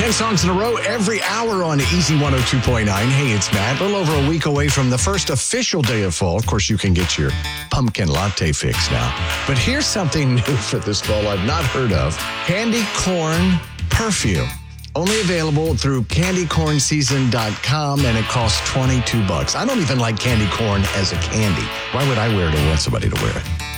10 songs in a row every hour on Easy 102.9. Hey, it's Matt. A little over a week away from the first official day of fall. Of course, you can get your pumpkin latte fix now. But here's something new for this fall I've not heard of. Candy corn perfume. Only available through candycornseason.com, and it costs $22. I don't even like candy corn as a candy. Why would I wear it and want somebody to wear it?